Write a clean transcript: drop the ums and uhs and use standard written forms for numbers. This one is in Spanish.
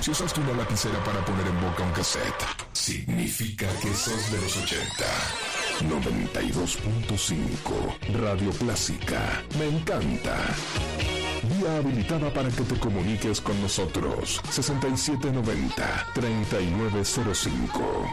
Si usaste una lapicera para poner en boca un cassette, significa que sos de los 80. 92.5 Radio Clásica. Me encanta. Vía habilitada para que te comuniques con nosotros. 6790-3905.